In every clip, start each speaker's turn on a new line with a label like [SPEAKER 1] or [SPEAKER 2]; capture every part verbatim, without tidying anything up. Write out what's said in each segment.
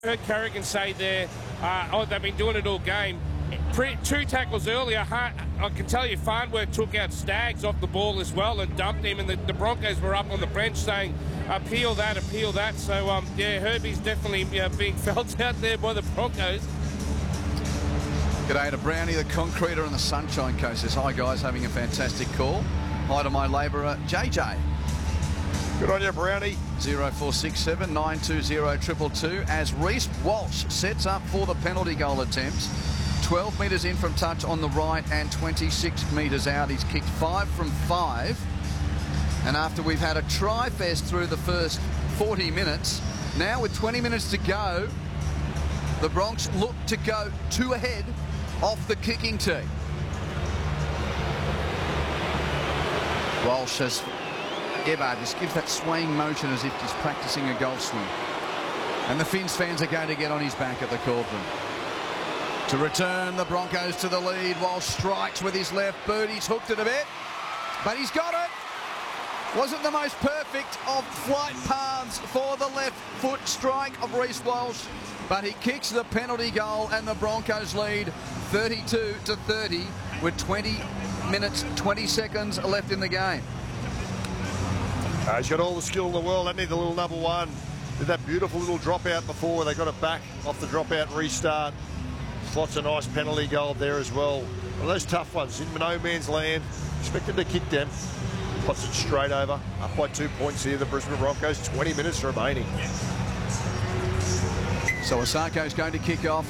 [SPEAKER 1] heard Carrigan say there, uh, oh, they've been doing it all game. Pre two tackles earlier, I can tell you, Farnworth took out Staggs off the ball as well and dumped him, and the, the Broncos were up on the bench saying, appeal that, appeal that. So, um, yeah, Herbie's definitely uh, being felt out there by the Broncos.
[SPEAKER 2] G'day to Brownie, the concreter and the Sunshine Coast. Says, hi, guys, having a fantastic call. Hi to my labourer, J J.
[SPEAKER 3] Good on you, Brownie.
[SPEAKER 2] zero four six seven nine two zero two two two as Reece Walsh sets up for the penalty goal attempt. twelve metres in from touch on the right and twenty-six metres out. He's kicked five from five. And after we've had a try fest through the first forty minutes, now with twenty minutes to go, the Bronx look to go two ahead off the kicking tee. Walsh has... Ebbard just gives that swaying motion as if he's practicing a golf swing. And the Finns fans are going to get on his back at the cauldron. To return the Broncos to the lead, Walsh strikes with his left boot. He's hooked it a bit, but he's got it. Wasn't the most perfect of flight paths for the left foot strike of Reece Walsh, but he kicks the penalty goal and the Broncos lead thirty-two to thirty with twenty minutes, twenty seconds left in the game.
[SPEAKER 3] Uh, he's got all the skill in the world, hasn't he, the little number one. Did that beautiful little dropout before. They got it back off the dropout restart. Slots a nice penalty goal there as well. One of those tough ones in no man's land. Expected to kick them. Puts it straight over. Up by two points here, the Brisbane Broncos. twenty minutes remaining.
[SPEAKER 2] So Osako's going to kick off.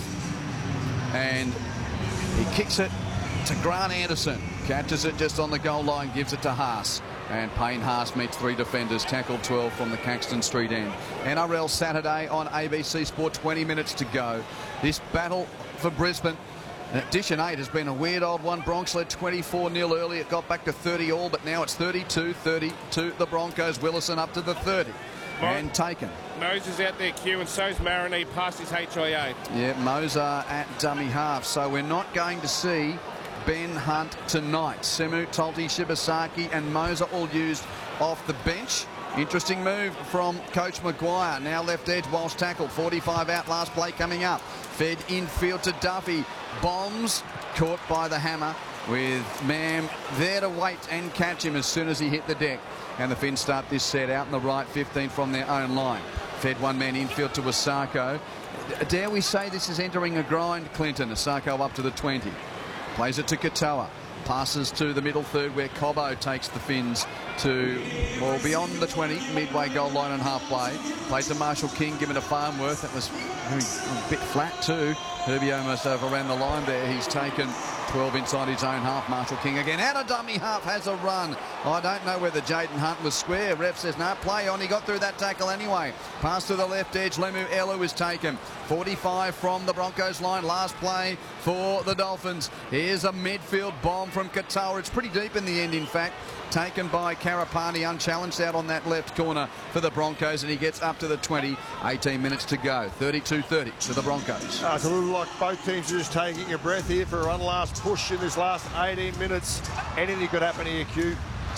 [SPEAKER 2] And he kicks it to Grant Anderson. Catches it just on the goal line, gives it to Haas. And Payne Haas meets three defenders, tackled twelve from the Caxton Street end. N R L Saturday on A B C Sport, twenty minutes to go. This battle for Brisbane, Edition eight has been a weird old one. Bronx led twenty-four nil early. It got back to thirty all, but now it's thirty-two thirty to the Broncos. Willison up to the thirty. And taken.
[SPEAKER 1] Moses out there, Q, and so's Maroney past his H I A.
[SPEAKER 2] Yeah, Moser at dummy half. So we're not going to see Ben Hunt tonight. Semu, Tolti, Shibasaki and Moser all used off the bench. Interesting move from Coach Maguire. Now left edge, Walsh tackled. forty-five out, last play coming up. Fed infield to Duffy. Bombs, caught by the hammer with Mam there to wait and catch him as soon as he hit the deck. And the Finns start this set out in the right, fifteen from their own line. Fed one man infield to Osako. Dare we say this is entering a grind, Clinton? Osako up to the twenty. Plays it to Katoa. Passes to the middle third where Cobbo takes the Finns to, well, beyond the twenty, midway goal line and halfway. Played to Marshall King, given to Farnworth. That was very, a bit flat too. Herbie almost overran the line there. He's taken twelve inside his own half. Marshall King again. And a dummy half has a run. I don't know whether Jaden Hunt was square. Ref says, no, play on. He got through that tackle anyway. Pass to the left edge. Lemu Elu is taken. forty-five from the Broncos line. Last play for the Dolphins. Here's a midfield bomb from Katoa. It's pretty deep in the end, in fact. Taken by Karapani, unchallenged out on that left corner for the Broncos, and he gets up to the twenty. eighteen minutes to go. thirty-two thirty to the Broncos.
[SPEAKER 3] Oh, it's a little like both teams are just taking a breath here for one last push in this last eighteen minutes. Anything could happen here, Q.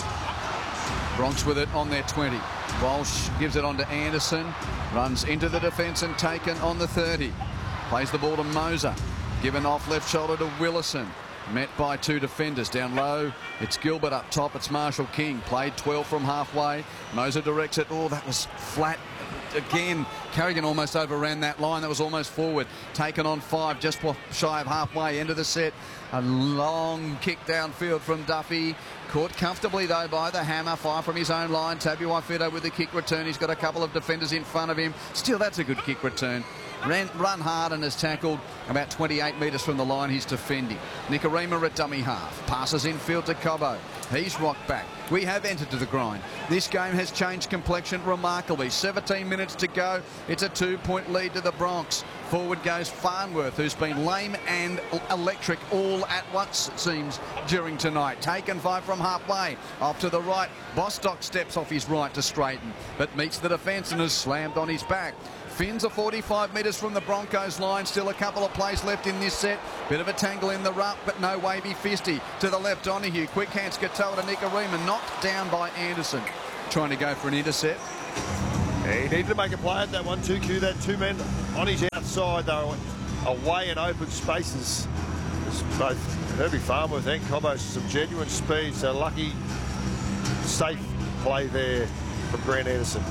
[SPEAKER 2] Bronx with it on their twenty. Walsh gives it on to Anderson. Runs into the defence and taken on the thirty. Plays the ball to Moser. Given off left shoulder to Willison. Met by two defenders. Down low, it's Gilbert. Up top, it's Marshall King. Played twelve from halfway. Moser directs it. Oh, that was flat. Again, Carrigan almost overran that line. That was almost forward. Taken on five, just shy of halfway. End of the set. A long kick downfield from Duffy. Caught comfortably, though, by the hammer. Fire from his own line. Tabuai-Fidow with the kick return. He's got a couple of defenders in front of him. Still, that's a good kick return. Ran, run hard and has tackled about twenty-eight metres from the line. He's defending. Nikorima at dummy half. Passes infield to Cobbo. He's rocked back. We have entered to the grind. This game has changed complexion remarkably. seventeen minutes to go. It's a two-point lead to the Bronx. Forward goes Farnworth, who's been lame and electric all at once, it seems, during tonight. Taken five from halfway. Off to the right. Bostock steps off his right to straighten, but meets the defence and is slammed on his back. Finns are forty-five metres from the Broncos line. Still a couple of plays left in this set. Bit of a tangle in the ruck, but no wavy fisty. To the left, Donahue. Quick hands, Katoa to Nikorima. Knocked down by Anderson. Trying to go for an intercept.
[SPEAKER 3] He needed to make a play at that one too, Q. That two men on his outside, they were away in open spaces. Both Herbie Farnworth and Cobbo, some genuine speed, so lucky, safe play there from Grant Anderson.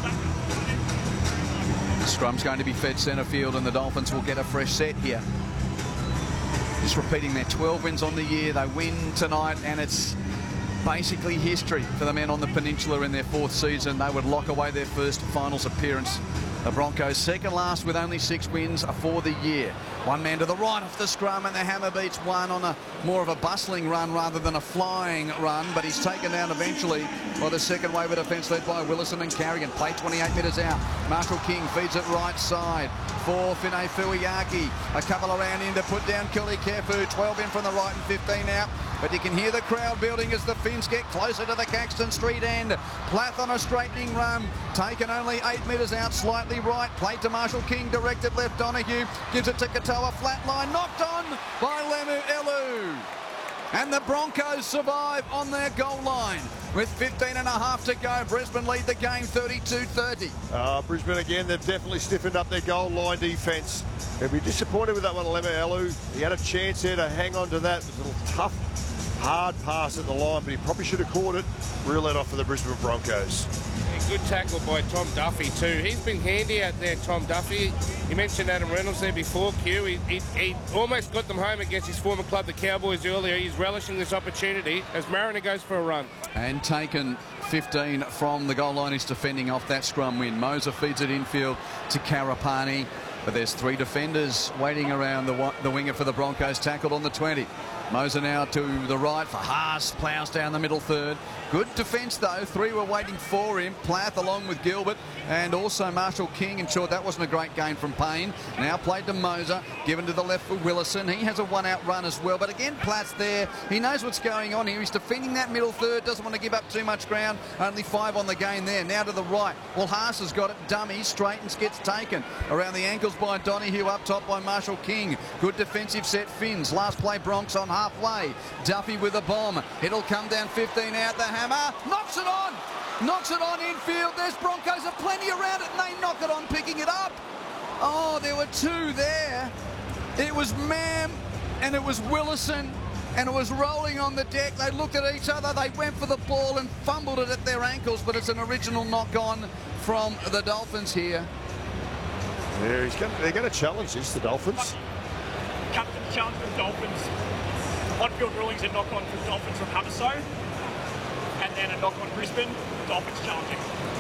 [SPEAKER 2] The scrum's going to be fed centre field and the Dolphins will get a fresh set here. Just repeating their twelve wins on the year. They win tonight and it's basically history for the men on the peninsula in their fourth season. They would lock away their first finals appearance. The Broncos second last with only six wins for the year. One man to the right off the scrum and the hammer beats one on a more of a bustling run rather than a flying run, but he's taken down eventually by the second wave of defence led by Willison and Carrigan. Play twenty-eight metres out. Marshall King feeds it right side for Finay Fuiaki. A couple around in to put down Kuli Kefu. twelve in from the right and fifteen out. But you can hear the crowd building as the Finns get closer to the Caxton Street end. Plath on a straightening run, taken only eight metres out, slightly right. Played to Marshall King, directed left. Donahue gives it to Katoa, flat line, knocked on by Lemu Elu. And the Broncos survive on their goal line. With fifteen and a half to go, Brisbane lead the game thirty-two thirty.
[SPEAKER 3] Uh, Brisbane again, they've definitely stiffened up their goal line defence. They'll be disappointed with that one, Lemu Elu. He had a chance there to hang on to that. It was a little tough, hard pass at the line, but he probably should have caught it. Reel that off for the Brisbane Broncos.
[SPEAKER 1] Yeah, good tackle by Tom Duffy too. He's been handy out there, Tom Duffy. You mentioned Adam Reynolds there before, Q. He, he, he almost got them home against his former club, the Cowboys, earlier. He's relishing this opportunity as Mariner goes for a run.
[SPEAKER 2] And taken fifteen from the goal line is defending off that scrum win. Moser feeds it infield to Karapani. But there's three defenders waiting around the, the winger for the Broncos, tackled on the twenty. Moser now to the right for Haas, ploughs down the middle third. Good defence though, three were waiting for him. Plath along with Gilbert and also Marshall King. In short, that wasn't a great game from Payne. Now played to Moser, given to the left for Willison. He has a one out run as well, but again Plath's there. He knows what's going on here. He's defending that middle third, doesn't want to give up too much ground. Only five on the game there. Now to the right. Well, Haas has got it, dummy, straightens, gets taken. Around the ankles by Donahue, up top by Marshall King. Good defensive set, Finns. Last play Bronx on halfway. Duffy with a bomb. It'll come down fifteen out the hammer. Knocks it on. Knocks it on infield. There's Broncos are plenty around it and they knock it on, picking it up. Oh, there were two there. It was Mam and it was Willison and it was rolling on the deck. They looked at each other. They went for the ball and fumbled it at their ankles, but it's an original knock on from the Dolphins here.
[SPEAKER 3] Yeah, he's going, they're going to challenge this, the Dolphins.
[SPEAKER 4] Captain challenge for the Dolphins. On-field rulings a knock-on for the Dolphins from Havaso, and then a knock-on Brisbane. Dolphins challenging.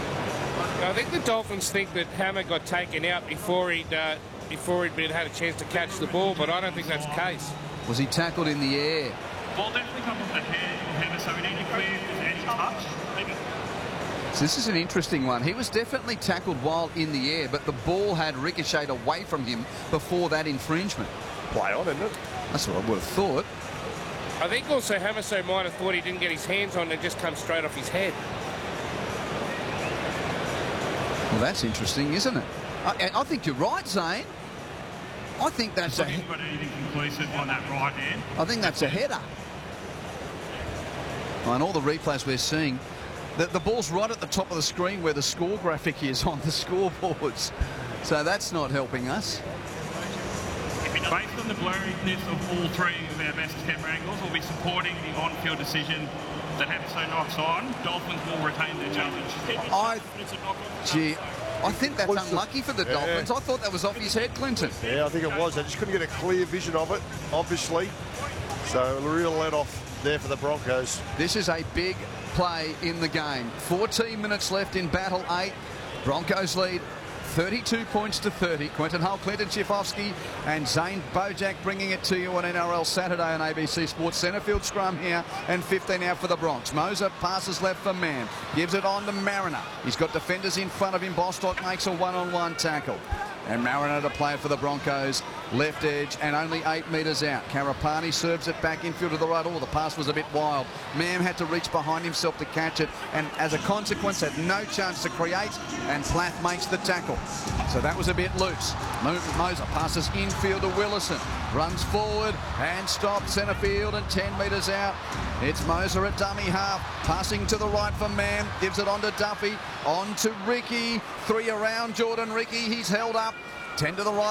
[SPEAKER 1] I think the Dolphins think that Hammer got taken out before he'd uh, before he'd been, had a chance to catch the ball, but I don't think that's the case.
[SPEAKER 2] Was he tackled in the air?
[SPEAKER 4] Ball definitely comes off the head of Hammer, so we need to clear if there's any touch. Maybe.
[SPEAKER 2] So this is an interesting one. He was definitely tackled while in the air, but the ball had ricocheted away from him before that infringement.
[SPEAKER 3] Play on, isn't it?
[SPEAKER 2] That's what I would have thought.
[SPEAKER 1] I think also Hamaso might have thought he didn't get his hands on it and just come straight off his head.
[SPEAKER 2] Well, that's interesting, isn't it? I, I think you're right, Zane. I think that's a...
[SPEAKER 4] Got anything conclusive on that right hand?
[SPEAKER 2] I think that's a header. And all the replays we're seeing, the, the ball's right at the top of the screen where the score graphic is on the scoreboards. So that's not helping us.
[SPEAKER 4] Based on the blurriness of all three of our best camera angles, we'll be supporting the on-field decision that Havaso knocks on. Dolphins will retain their challenge.
[SPEAKER 2] I, gee, I think that's unlucky for the
[SPEAKER 3] yeah.
[SPEAKER 2] Dolphins. I thought that was off his head, Clinton.
[SPEAKER 3] Yeah, I think it was. They just couldn't get a clear vision of it, obviously. So a real let-off there for the Broncos.
[SPEAKER 2] This is a big play in the game. fourteen minutes left in battle eight. Broncos lead thirty-two points to thirty. Quentin Hull, Clinton Schifofsky and Zane Bojack bringing it to you on N R L Saturday on A B C Sports. Centrefield scrum here and fifteen out for the Bronx. Moser passes left for Mann. Gives it on to Mariner. He's got defenders in front of him. Bostock makes a one-on-one tackle. And Mariner to play for the Broncos. Left edge and only eight metres out. Karapani serves it back infield to the right. Oh, the pass was a bit wild. Mam had to reach behind himself to catch it and as a consequence had no chance to create, and Plath makes the tackle. So that was a bit loose. Moser passes infield to Willison. Runs forward and stops centre field and ten metres out. It's Moser at dummy half, passing to the right for Mann, gives it on to Duffy, on to Ricky, three around Jordan Ricky, he's held up, ten to the right.